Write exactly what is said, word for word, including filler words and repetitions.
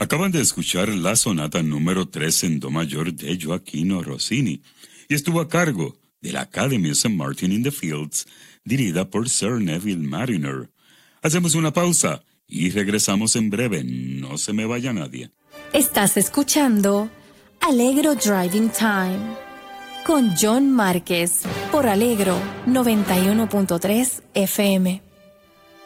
Acaban de escuchar la sonata número tres en do mayor de Gioachino Rossini y estuvo a cargo de la Academy of Saint Martin in the Fields, dirigida por Sir Neville Marriner. Hacemos una pausa y regresamos en breve. No se me vaya nadie. Estás escuchando Allegro Driving Time con John Márquez por Allegro noventa y uno punto tres F M.